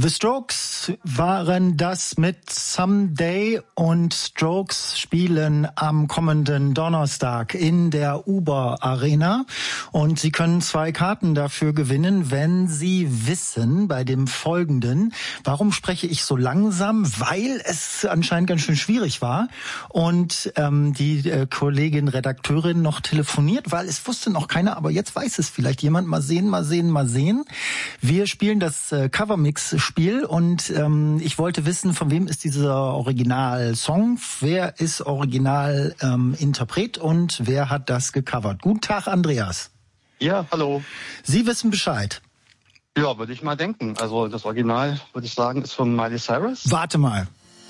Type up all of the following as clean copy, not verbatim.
The Strokes waren das mit Someday und Strokes spielen am kommenden Donnerstag in der Uber Arena und Sie können 2 Karten dafür gewinnen, wenn Sie wissen bei dem Folgenden. Warum spreche ich so langsam? Weil es anscheinend ganz schön schwierig war und die Kollegin Redakteurin noch telefoniert, weil es wusste noch keiner, aber jetzt weiß es vielleicht jemand. Mal sehen. Wir spielen das Covermix-Spiel und ich wollte wissen, von wem ist dieser Original-Song, wer ist Original-Interpret und wer hat das gecovert. Guten Tag, Andreas. Ja, hallo. Sie wissen Bescheid. Ja, würde ich mal denken. Also das Original, würde ich sagen, ist von Miley Cyrus. Warte mal.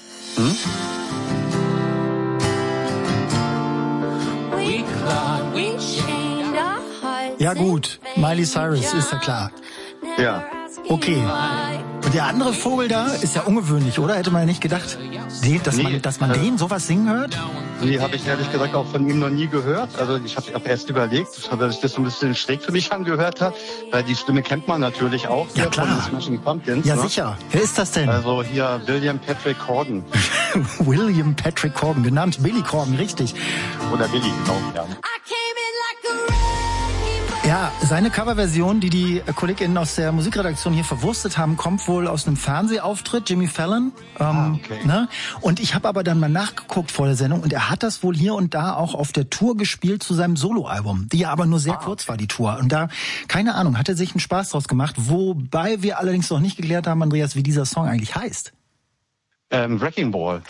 Ja gut, Miley Cyrus ist ja klar. Ja. Okay. Und der andere Vogel da ist ja ungewöhnlich, oder? Hätte man ja nicht gedacht, dass man den sowas singen hört? Nee, habe ich ehrlich gesagt auch von ihm noch nie gehört. Also ich habe erst überlegt, dass sich das so ein bisschen schräg für mich angehört hat, weil die Stimme kennt man natürlich auch. Ja, klar. Von den Smashing Pumpkins. Ja, ne? sicher. Wer ist das denn? Also hier William Patrick Corgan. William Patrick Corgan, genannt Billy Corgan, richtig. Oder Billy, genau, ja. Ja, seine Coverversion, die KollegInnen aus der Musikredaktion hier verwurstet haben, kommt wohl aus einem Fernsehauftritt, Jimmy Fallon. Okay. Ne? Und ich habe aber dann mal nachgeguckt vor der Sendung und er hat das wohl hier und da auch auf der Tour gespielt zu seinem Soloalbum, die ja aber nur sehr kurz war, die Tour. Und da, keine Ahnung, hat er sich einen Spaß draus gemacht, wobei wir allerdings noch nicht geklärt haben, Andreas, wie dieser Song eigentlich heißt. Wrecking Ball.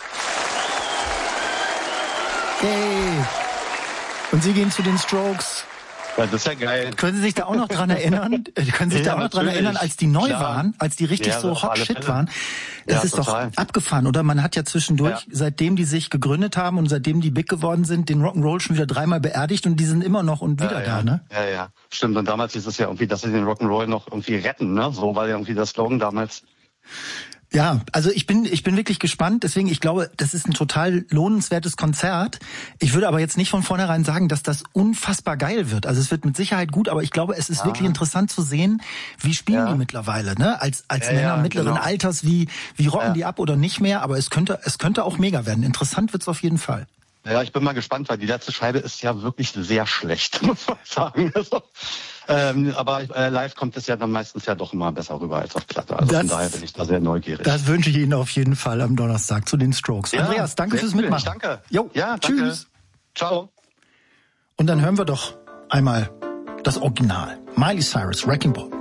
Hey. Und Sie gehen zu den Strokes. Ja, das ist ja geil. Können Sie sich da auch noch dran erinnern? Als die neu waren, als die richtig so Hot Shit waren? Das ist total. Doch abgefahren, oder? Man hat ja zwischendurch, seitdem die sich gegründet haben und seitdem die big geworden sind, den Rock'n'Roll schon wieder 3-mal beerdigt und die sind immer noch und wieder da, ne? Ja. Stimmt. Und damals hieß es ja irgendwie, dass sie den Rock'n'Roll noch irgendwie retten, ne? So war ja irgendwie der Slogan damals. Ja, also ich bin wirklich gespannt, deswegen ich glaube, das ist ein total lohnenswertes Konzert. Ich würde aber jetzt nicht von vornherein sagen, dass das unfassbar geil wird. Also es wird mit Sicherheit gut, aber ich glaube, es ist wirklich interessant zu sehen, wie spielen die mittlerweile, ne? Als Männer mittleren Alters, wie rocken die ab oder nicht mehr, aber es könnte auch mega werden. Interessant wird's auf jeden Fall. Ja, ich bin mal gespannt, weil die letzte Scheibe ist ja wirklich sehr schlecht, muss man sagen. Also, aber live kommt es ja dann meistens ja doch immer besser rüber als auf Platte. Also von daher bin ich da sehr neugierig. Das wünsche ich Ihnen auf jeden Fall am Donnerstag zu den Strokes. Ja, Andreas, danke fürs Mitmachen. Danke. Jo, ja, danke. Tschüss. Ciao. Und dann hören wir doch einmal das Original. Miley Cyrus, Wrecking Ball.